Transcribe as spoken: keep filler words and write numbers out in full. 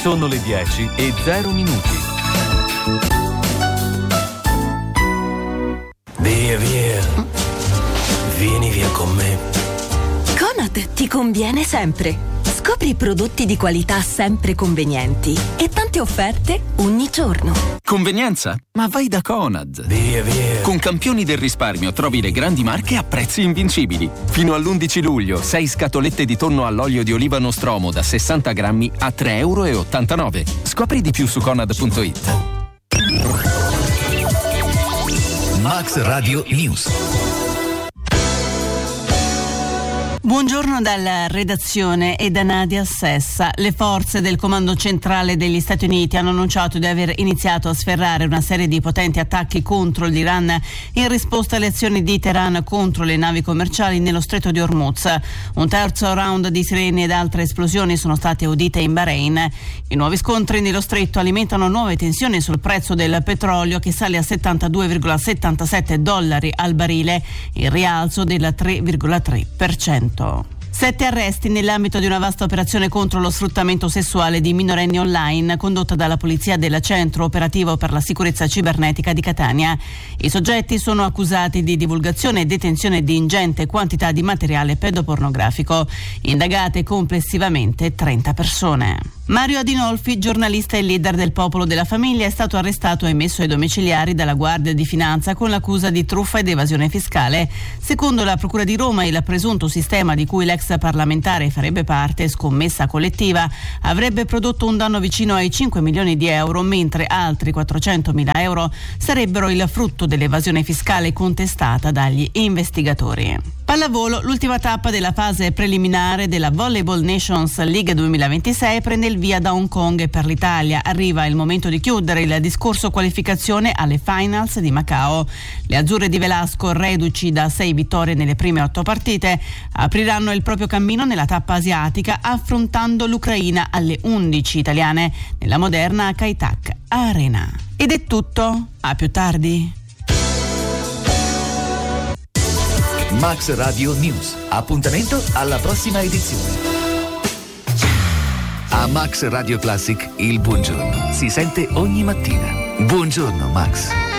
Sono le dieci e zero minuti. Via, via. Vieni via con me. Conad ti conviene sempre. Scopri prodotti di qualità sempre convenienti e tante offerte ogni giorno. Convenienza? Ma vai da Conad. Via, via. Con Campioni del risparmio trovi le grandi marche a prezzi invincibili. Fino all'undici luglio, sei scatolette di tonno all'olio di oliva Nostromo da sessanta grammi a tre virgola ottantanove euro. Scopri di più su conad punto it. Max Radio News. Buongiorno dalla redazione e da Nadia Sessa. Le forze del Comando Centrale degli Stati Uniti hanno annunciato di aver iniziato a sferrare una serie di potenti attacchi contro l'Iran in risposta alle azioni di Teheran contro le navi commerciali nello Stretto di Hormuz. Un terzo round di sirene ed altre esplosioni sono state udite in Bahrain. I nuovi scontri nello Stretto alimentano nuove tensioni sul prezzo del petrolio, che sale a settantadue virgola settantasette dollari al barile, il rialzo del tre virgola tre per cento. Sette arresti nell'ambito di una vasta operazione contro lo sfruttamento sessuale di minorenni online condotta dalla polizia del Centro Operativo per la Sicurezza Cibernetica di Catania. I soggetti sono accusati di divulgazione e detenzione di ingente quantità di materiale pedopornografico. Indagate complessivamente trenta persone. Mario Adinolfi, giornalista e leader del Popolo della Famiglia, è stato arrestato e messo ai domiciliari dalla Guardia di Finanza con l'accusa di truffa ed evasione fiscale. Secondo la Procura di Roma, il presunto sistema di cui l'ex parlamentare farebbe parte, scommessa collettiva, avrebbe prodotto un danno vicino ai cinque milioni di euro, mentre altri quattrocentomila euro sarebbero il frutto dell'evasione fiscale contestata dagli investigatori. Pallavolo, l'ultima tappa della fase preliminare della Volleyball Nations League duemilaventisei prende il via da Hong Kong e per l'Italia arriva il momento di chiudere il discorso qualificazione alle finals di Macao. Le azzurre di Velasco, reduci da sei vittorie nelle prime otto partite, apriranno il proprio cammino nella tappa asiatica affrontando l'Ucraina alle undici italiane nella moderna Kai Tak Arena. Ed è tutto, a più tardi. Max Radio News. Appuntamento alla prossima edizione. A Max Radio Classic il buongiorno si sente ogni mattina. Buongiorno Max.